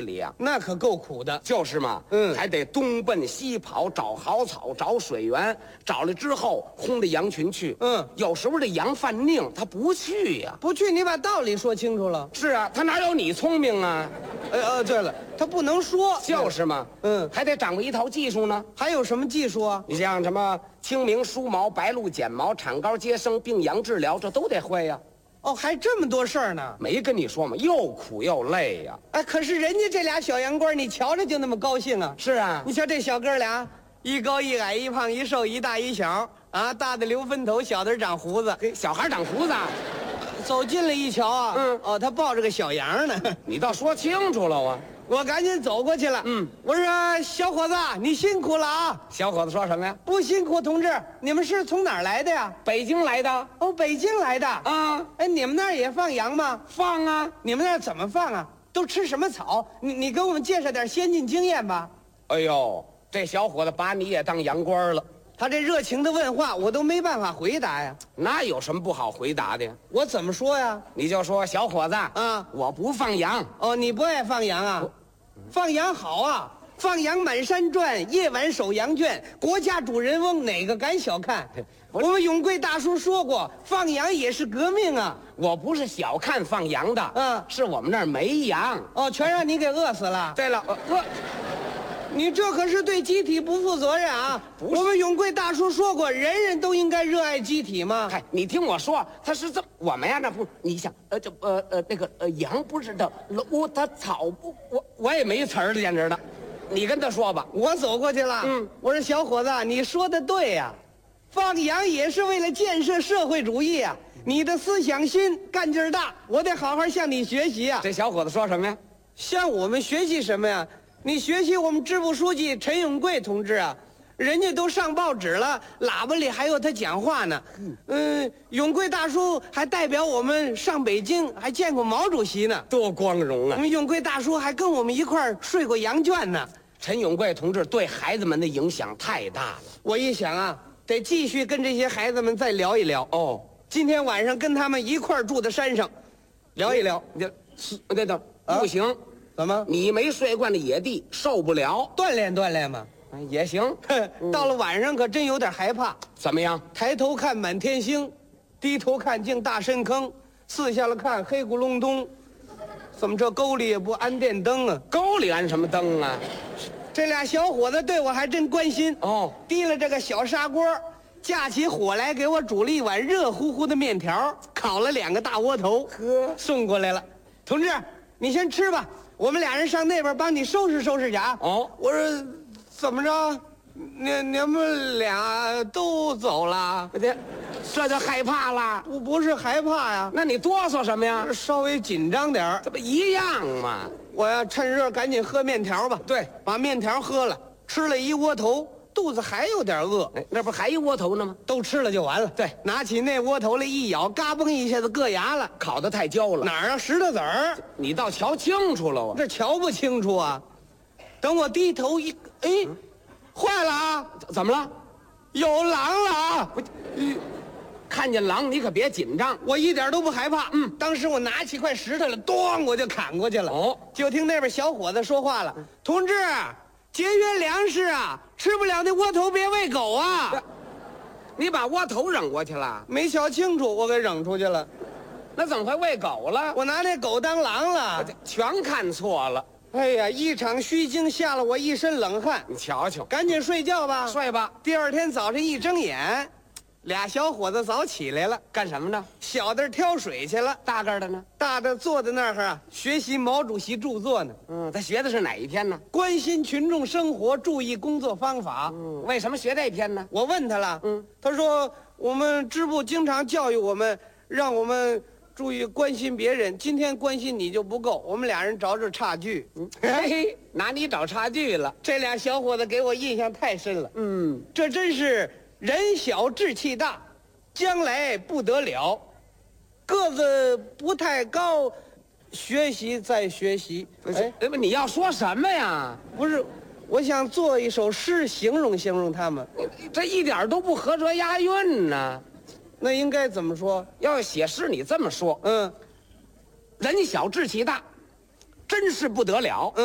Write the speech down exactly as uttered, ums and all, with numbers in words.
里啊。 那可够苦的。 就是嘛， 嗯还得东奔西跑，找好草，找水源，找来之后轰着羊群去。 嗯有时候这羊犯宁，他不去呀。 不去，你把道理说清楚了。 是啊，他哪有你聪明啊？ 哎呃，对了，他不能说。 就是嘛， 嗯还得掌握一套技术呢。 还有什么技术啊？ 你像什么清明梳毛、白露剪毛、产膏接生、病羊治疗，这都得会呀。 哦，还这么多事儿呢。 没跟你说吗？又苦又累呀。 哎，可是人家这俩小洋官，你瞧着就那么高兴啊。 是啊， 你瞧这小哥俩，一高一矮，一胖一瘦，一大一小啊，大的留分头，小的长胡子。 嘿小孩长胡子， 走近了一瞧啊， 嗯哦，他抱着个小羊呢。 你倒说清楚了啊。 我赶紧走过去了， 嗯， 我说小伙子，你辛苦了啊！ 小伙子说什么呀？ 不辛苦，同志，你们是从哪儿来的呀？ 北京来的哦，北京来的。 啊， 哎，你们那儿也放羊吗？ 放啊。 你们那儿怎么放啊？都吃什么草？你你给我们介绍点先进经验吧。 哎呦，这小伙子把你也当洋官了， 他这热情的问话，我都没办法回答呀。 那有什么不好回答的呀？ 我怎么说呀？ 你就说小伙子啊， 我不放羊。 哦，你不爱放羊啊？放羊好啊，放羊满山转，夜晚守羊圈，国家主人翁哪个敢小看？我们永贵大叔说过，放羊也是革命啊。 我不是小看放羊的， 嗯是我们那儿没羊。 哦，全让你给饿死了。 对了，呃我，你这可是对机体不负责任啊！ 不是我们永贵大叔说过，人人都应该热爱机体嘛。 嗨，你听我说，他是这么我们呀，那不，你想，呃，这呃呃那个呃羊不是的楼，它草不，我我也没词儿了，简直的，你跟他说吧。 我走过去了， 嗯， 我说小伙子，你说的对呀、放羊也是为了建设社会主义啊！你的思想新，干劲儿大，我得好好向你学习啊！ 这小伙子说什么呀？ 向我们学习什么呀？你学习我们支部书记陈永贵同志啊，人家都上报纸了，喇叭里还有他讲话呢。嗯，永贵大叔还代表我们上北京，还见过毛主席呢。 多光荣啊！ 我们永贵大叔还跟我们一块儿睡过羊圈呢。 陈永贵同志对孩子们的影响太大了。 我一想啊，得继续跟这些孩子们再聊一聊。 哦， 今天晚上跟他们一块儿住在山上，聊一聊。 你这那等啊不行， 怎么你没睡惯的野地受不了。 锻炼锻炼嘛？ 哎也行， 到了晚上可真有点害怕。 怎么样？ 抬头看满天星，低头看竟大深坑，四下了看黑咕隆咚。怎么这沟里也不安电灯啊？ 沟里安什么灯啊？ 这俩小伙子对我还真关心哦， 提了这个小砂锅，架起火来给我煮了一碗热乎乎的面条，烤了两个大窝头， 呵， 送过来了。同志，你先吃吧，我们俩人上那边帮你收拾收拾去啊。 哦， 我说怎么着，你你们俩都走了？ 这这就害怕了。 不不是害怕呀， 那你哆嗦什么呀？ 稍微紧张点儿。 这不一样吗？ 我呀趁热赶紧喝面条吧。 对， 把面条喝了，吃了一窝头，肚子还有点饿。 哎，那不还一窝头呢吗？ 都吃了就完了。 对， 拿起那窝头来一咬，嘎嘣一下子硌牙了。 烤得太焦了。 哪儿啊？石头子儿？ 你倒瞧清楚了啊！ 这瞧不清楚啊。等我低头一，哎，坏了啊！ 怎么了？ 有狼了啊！ 看见狼你可别紧张。 我一点都不害怕。嗯，当时我拿起块石头来，咚，我就砍过去了。 哦， 就听那边小伙子说话了：“同志，节约粮食啊，吃不了那窝头别喂狗啊。” 你把窝头扔过去了？ 没瞧清楚，我给扔出去了。 那怎么会喂狗了？ 我拿那狗当狼了。 全看错了。 哎呀，一场虚惊吓了我一身冷汗。 你瞧瞧， 赶紧睡觉吧， 睡吧。 第二天早晨一睁眼，俩小伙子早起来了， 干什么呢？ 小的挑水去了， 大个的呢？ 大的坐在那儿啊，学习毛主席著作呢。 嗯，他学的是哪一篇呢？ 关心群众生活，注意工作方法。 嗯，为什么学这篇呢？ 我问他了， 嗯， 他说我们支部经常教育我们，让我们注意关心别人。今天关心你就不够，我们俩人找找差距。嗯， 嘿嘿，拿你找差距了。 这俩小伙子给我印象太深了。 嗯， 这真是人小志气大，将来不得了。个子不太高，学习再学习。哎， 哎，不，你要说什么呀？ 不是，我想做一首诗形容形容他们。 这一点都不合辙押韵呢。 那应该怎么说？ 要写诗，你这么说： 嗯。 人小志气大，真是不得了。